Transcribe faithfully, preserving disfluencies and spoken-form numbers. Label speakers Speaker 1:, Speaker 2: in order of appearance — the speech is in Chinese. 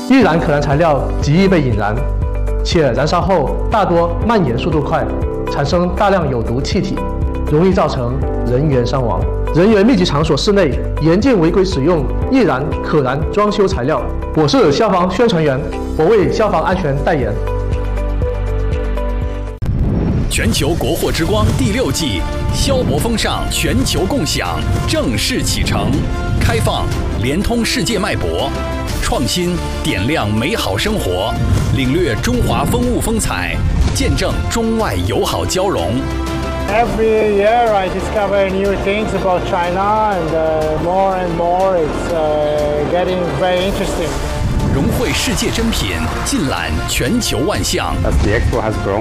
Speaker 1: 易燃可燃材料极易被引燃，且燃烧后大多蔓延速度快，产生大量有毒气体，容易造成人员伤亡。人员密集场所室内严禁违规使用易燃可燃装修材料。我是消防宣传员，我为消防安全代言。
Speaker 2: 全球国货之光第六季消博风尚全球共享正式启程，开放连通世界脉搏，创新点亮美好生活，领略中华风物风采，见证中外友好交融。
Speaker 3: Every year I discover new things about China, and uh, more and more it's uh, getting very interesting.
Speaker 2: 融汇世界珍品，尽览全球万象。
Speaker 4: As the expo has grown,